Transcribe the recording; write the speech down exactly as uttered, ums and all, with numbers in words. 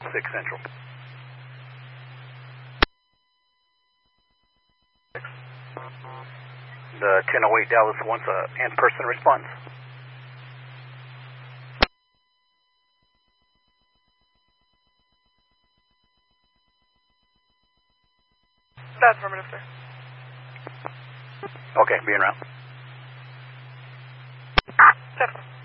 six Central. The ten oh eight Dallas wants a in-person response. That's affirmative, sir. Okay, being around. Ten.